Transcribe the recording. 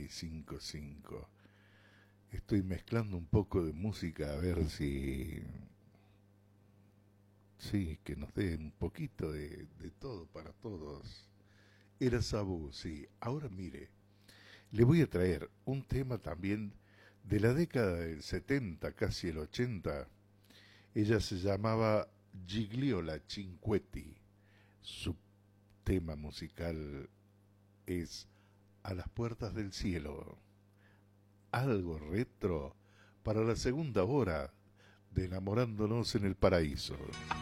95.5. Estoy mezclando un poco de música a ver si... Sí, que nos dé un poquito de todo para todos. Era Sabú, sí. Ahora mire, le voy a traer un tema también de la década del 70, casi el 80. Ella se llamaba Gigliola Cinquetti. Su tema musical es A las puertas del cielo. Algo retro para la segunda hora de Enamorándonos en el Paraíso.